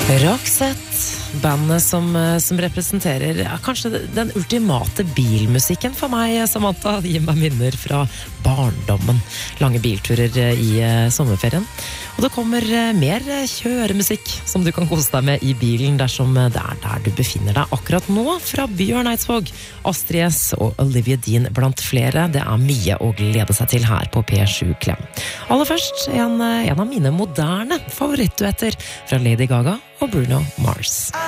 Roxette, bandet som representerer kanskje den ultimate bilmusikken for meg, Samantha. Det gir meg minner fra barndommen. Lange bilturer i sommerferien. Og det kommer mer kjøremusikk som du kan kose deg med i bilen dersom det der du befinner deg akkurat nå, fra Bjørn Eidsvåg, Astrid S og Olivia Dean blant flere. Det mye å glede seg til her på P7 Klem. Aller først en av mine moderne favorittduetter fra Lady Gaga og Bruno Mars.